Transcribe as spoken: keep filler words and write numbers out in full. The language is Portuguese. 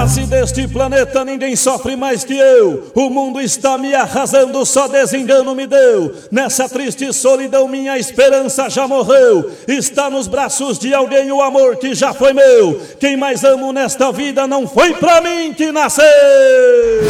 face deste planeta ninguém sofre mais que eu. O mundo está me arrasando, só desengano me deu. Nessa triste solidão minha esperança já morreu. Está nos braços de alguém o amor que já foi meu. Quem mais amo nesta vida não foi pra mim que nasceu.